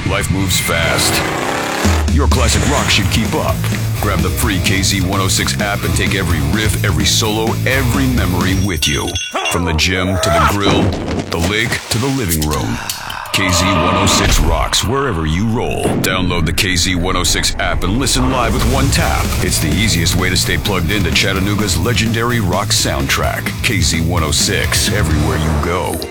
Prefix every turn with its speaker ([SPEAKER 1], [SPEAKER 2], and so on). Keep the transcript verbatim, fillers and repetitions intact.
[SPEAKER 1] Life moves fast. Your classic rock should keep up. Grab the free K Z one oh six app and take every riff, every solo, every memory with you. From the gym to the grill, the lake to the living room. K Z one oh six rocks wherever you roll. Download the K Z one oh six app and listen live with one tap. It's the easiest way to stay plugged into Chattanooga's legendary rock soundtrack. K Z one oh six, everywhere you go.